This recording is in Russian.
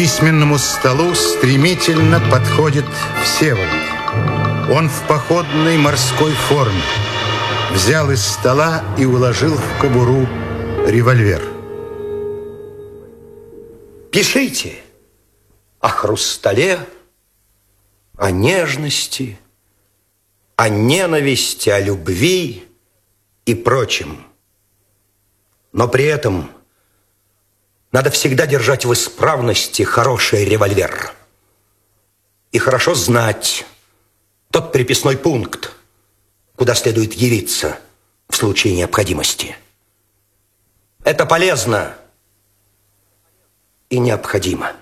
письменному столу стремительно подходит Всеволод. Он в походной морской форме. Взял из стола и уложил в кобуру револьвер. Пишите о хрустале, о нежности, о ненависти, о любви и прочем. Но при этом надо всегда держать в исправности хороший револьвер. И хорошо знать тот приписной пункт, куда следует явиться в случае необходимости. Это полезно и необходимо.